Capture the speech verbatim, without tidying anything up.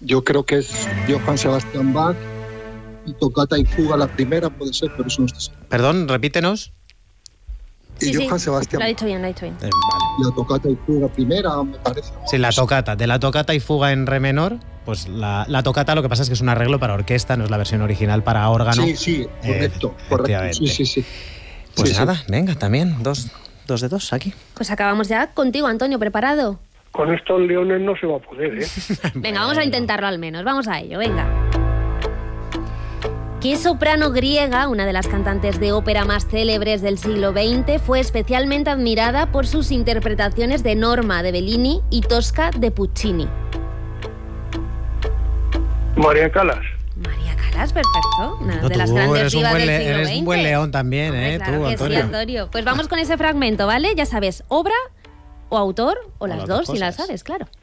Yo creo que es Johann Sebastian Bach y Toccata y Fuga la primera, puede ser, pero eso no estoy seguro. Perdón, repítenos. Y Sí, Johann sí, Sebastian lo ha Bach. dicho bien, lo ha dicho bien. Eh, vale. La Toccata y Fuga primera, me parece. Sí, la tocata. De la tocata y fuga en re menor, pues la, la tocata lo que pasa es que es un arreglo para orquesta, no es la versión original para órgano. Sí, sí, correcto, Eh, correcto. efectivamente. Sí, sí, sí. Pues Sí, sí. nada, venga, también, dos, dos de dos aquí. Pues acabamos ya contigo, Antonio, ¿preparado? Con estos leones no se va a poder, ¿eh? Venga, vamos a intentarlo al menos, vamos a ello, venga. ¿Qué soprano griega, una de las cantantes de ópera más célebres del siglo veinte, fue especialmente admirada por sus interpretaciones de Norma de Bellini y Tosca de Puccini? María Calas. María Calas, perfecto. Una No, de las tú grandes eres un divas buen, del le- siglo eres veinte. un buen león también, Hombre, ¿eh? claro tú, que Antonio. sí, Antonio. Pues vamos con ese fragmento, ¿vale? Ya sabes, obra o autor, o, O las las dos, dos si las cosas. sabes, claro.